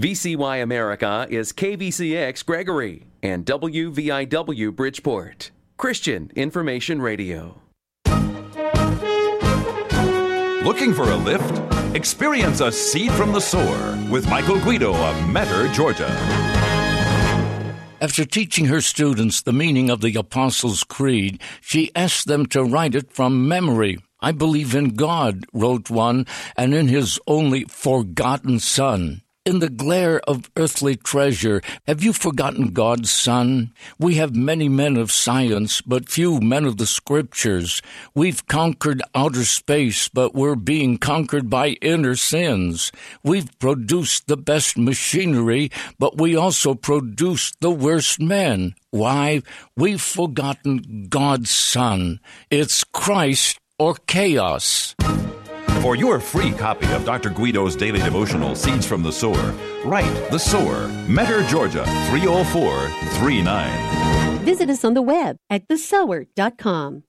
VCY America is KVCX Gregory and WVIW Bridgeport. Christian Information Radio. Looking for a lift? Experience a seed from the sower with Michael Guido of Metter, Georgia. After teaching her students the meaning of the Apostles' Creed, she asked them to write it from memory. "I believe in God," wrote one, "and in His only forgotten Son." In the glare of earthly treasure, have you forgotten God's Son? We have many men of science, but few men of the Scriptures. We've conquered outer space, but we're being conquered by inner sins. We've produced the best machinery, but we also produced the worst men. Why? We've forgotten God's Son. It's Christ or chaos. For your free copy of Dr. Guido's daily devotional, Seeds from the Sower, write The Sower, Metter, Georgia, 30439. Visit us on the web at thesower.com.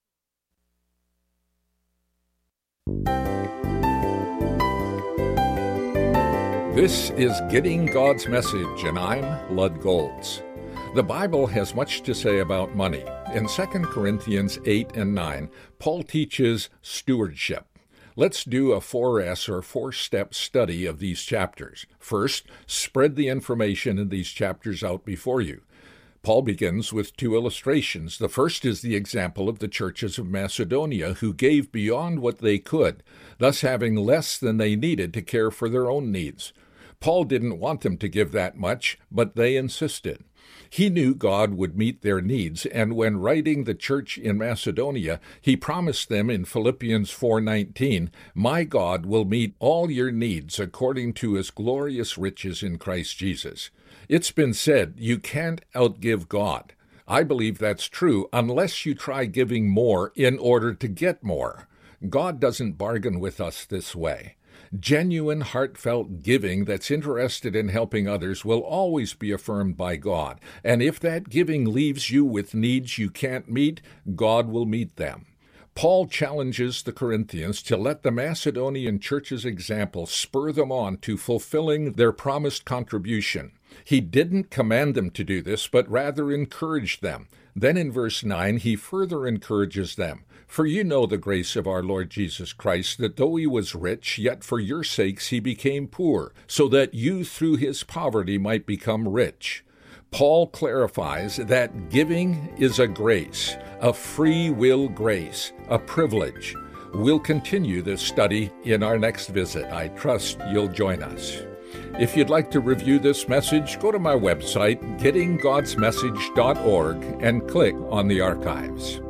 This is Getting God's Message, and I'm Lud Golds. The Bible has much to say about money. In 2 Corinthians 8 and 9, Paul teaches stewardship. Let's do a 4S or 4-step study of these chapters. First, spread the information in these chapters out before you. Paul begins with 2 illustrations. The first is the example of the churches of Macedonia who gave beyond what they could, thus having less than they needed to care for their own needs. Paul didn't want them to give that much, but they insisted. He knew God would meet their needs, and when writing the church in Macedonia, he promised them in Philippians 4:19, "My God will meet all your needs according to His glorious riches in Christ Jesus." It's been said, you can't outgive God. I believe that's true unless you try giving more in order to get more. God doesn't bargain with us this way. Genuine, heartfelt giving that's interested in helping others will always be affirmed by God. And if that giving leaves you with needs you can't meet, God will meet them. Paul challenges the Corinthians to let the Macedonian church's example spur them on to fulfilling their promised contribution. He didn't command them to do this, but rather encouraged them. Then in verse 9, he further encourages them. "For you know the grace of our Lord Jesus Christ, that though he was rich, yet for your sakes he became poor, so that you through his poverty might become rich." Paul clarifies that giving is a grace, a free will grace, a privilege. We'll continue this study in our next visit. I trust you'll join us. If you'd like to review this message, go to my website, gettinggodsmessage.org, and click on the archives.